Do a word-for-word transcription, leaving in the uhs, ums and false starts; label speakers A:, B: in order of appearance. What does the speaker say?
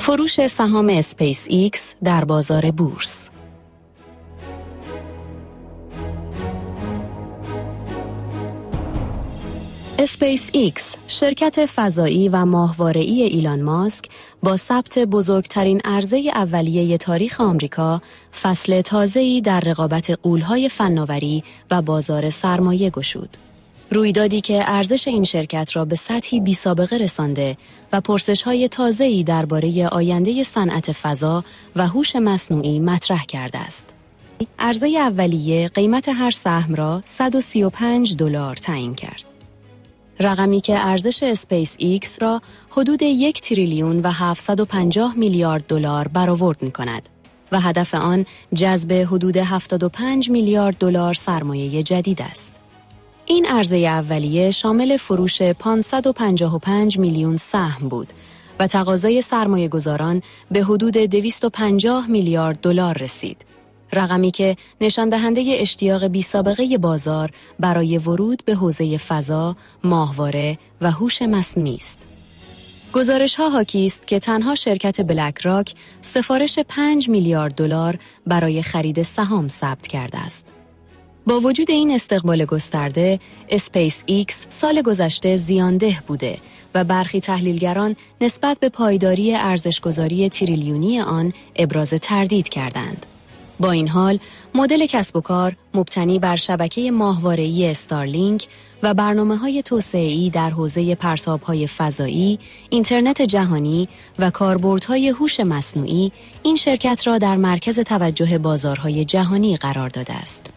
A: فروش سهام اسپیس ایکس در بازار بورس. اسپیس ایکس، شرکت فضایی و ماهواره‌ای ایلان ماسک، با ثبت بزرگترین عرضه اولیه تاریخ آمریکا، فصل تازه‌ای در رقابت غول‌های فناوری و بازار سرمایه گشود. رویدادی که ارزش این شرکت را به سطحی بی‌سابقه رسانده و پرسش‌های تازه‌ای درباره آینده صنعت فضا و هوش مصنوعی مطرح کرده است. عرضه اولیه قیمت هر سهم را صد و سی و پنج دلار تعیین کرد. رقمی که ارزش اسپیس ایکس را حدود یک تریلیون و هفتصد و پنجاه میلیارد دلار برآورد می‌کند و هدف آن جذب حدود هفتاد و پنج میلیارد دلار سرمایه جدید است. این عرضه اولیه شامل فروش پانصد و پنجاه و پنج میلیون سهم بود و تقاضای سرمایه‌گذاران به حدود دویست و پنجاه میلیارد دلار رسید. رقمی که نشان دهنده اشتیاق بی‌سابقه بازار برای ورود به حوزه فضا، ماهواره و هوش مصنوعی است. گزارش‌ها حاکی است که تنها شرکت بلک راک سفارش پنج میلیارد دلار برای خرید سهام ثبت کرده است. با وجود این استقبال گسترده، اسپیس ایکس سال گذشته زیانده بوده و برخی تحلیلگران نسبت به پایداری ارزش‌گذاری تریلیونی آن ابراز تردید کردند. با این حال، مدل کسب و کار مبتنی بر شبکه ماهواره‌ای استارلینک و برنامه‌های توسعه‌ای در حوزه پرتاب‌های فضایی، اینترنت جهانی و کاربردهای هوش مصنوعی این شرکت را در مرکز توجه بازارهای جهانی قرار داده است.